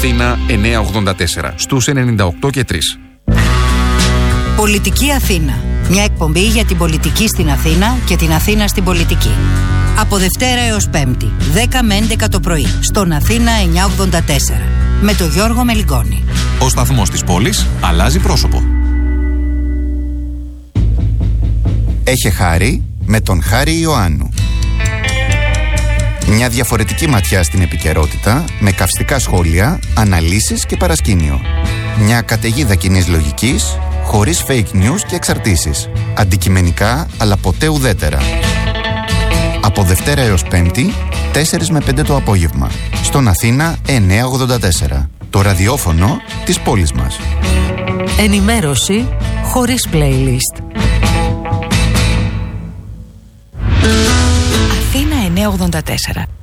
Αθήνα 984 στους 98 και 3. Πολιτική Αθήνα. Μια εκπομπή για την πολιτική στην Αθήνα και την Αθήνα στην πολιτική. Από Δευτέρα έως Πέμπτη, 10 με 11 το πρωί, στον Αθήνα 984. Με τον Γιώργο Μελιγκόνη. Ο σταθμός της πόλης αλλάζει πρόσωπο. Έχε χάρη με τον Χάρη Ιωάννου. Μια διαφορετική ματιά στην επικαιρότητα, με καυστικά σχόλια, αναλύσεις και παρασκήνιο. Μια καταιγίδα κοινής λογικής, χωρίς fake news και εξαρτήσεις. Αντικειμενικά, αλλά ποτέ ουδέτερα. Από Δευτέρα έως Πέμπτη, 4 με 5 το απόγευμα. Στον Αθήνα 984. Το ραδιόφωνο της πόλης μας. Ενημέρωση χωρίς playlist. Αθήνα 984.